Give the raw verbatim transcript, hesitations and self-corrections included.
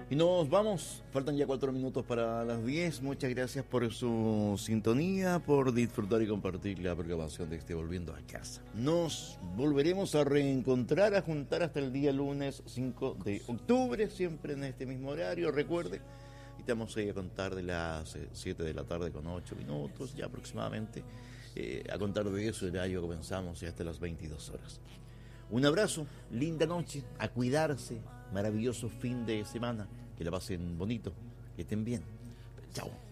Y nos vamos, faltan ya cuatro minutos para las diez. Muchas gracias por su sintonía, por disfrutar y compartir la programación de este Volviendo a Casa. Nos volveremos a reencontrar, a juntar hasta el día lunes cinco de octubre, siempre en este mismo horario, recuerde. Y estamos ahí a contar de las siete de la tarde con ocho minutos, ya aproximadamente. Eh, a contar de eso, ya yo comenzamos ya hasta las veintidós horas. Un abrazo, linda noche, a cuidarse, maravilloso fin de semana, que la pasen bonito, que estén bien. Chao.